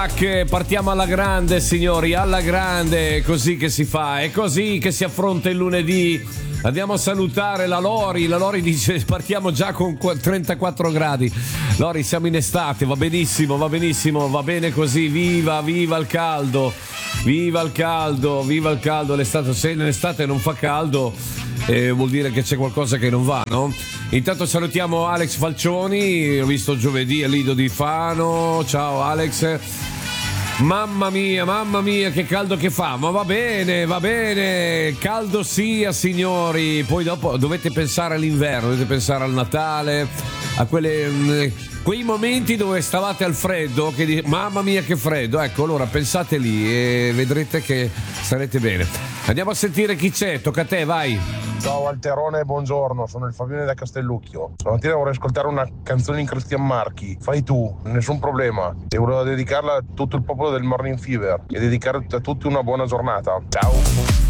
Black, partiamo alla grande signori, alla grande, è così che si fa, è così che si affronta il lunedì. Andiamo a salutare la Lori dice partiamo già con 34 gradi. Lori, siamo in estate, va benissimo, va bene così, viva il caldo, viva il caldo, l'estate, se l'estate non fa caldo vuol dire che c'è qualcosa che non va, no? Intanto salutiamo Alex Falcioni, ho visto giovedì a Lido di Fano, ciao Alex. Mamma mia che caldo che fa, ma va bene, caldo sia signori, poi dopo dovete pensare all'inverno, dovete pensare al Natale, a quei momenti dove stavate al freddo, che mamma mia che freddo, ecco, allora pensate lì e vedrete che starete bene. Andiamo a sentire chi c'è, tocca a te, vai. Ciao Alterone, buongiorno, sono il Fabione da Castelluccio. Stamattina vorrei ascoltare una canzone in Cristian Marchi, fai tu, nessun problema. E volevo dedicarla a tutto il popolo del Morning Fever e dedicare a tutti una buona giornata. Ciao!